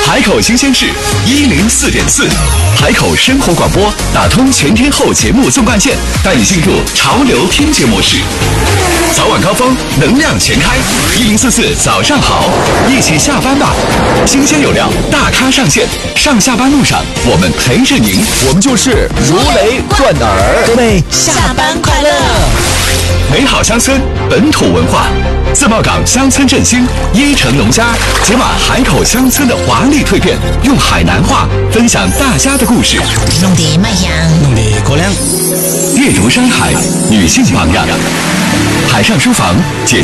海口新鲜事104.4，海口生活广播打通全天候节目纵贯线，带你进入潮流听觉模式。早晚高峰，能量全开，1044早上好，一起下班吧。新鲜有料，大咖上线，上下班路上我们陪着您，我们就是如雷贯耳。 各位下班快乐！ 美好乡村，本土文化，自贸港乡村振兴，伊城农家解码海口乡村的华丽蜕变，用海南话分享大家的故事。 弄得麦香， 弄得高粱。 阅读山海，女性榜样，海上书房姐姐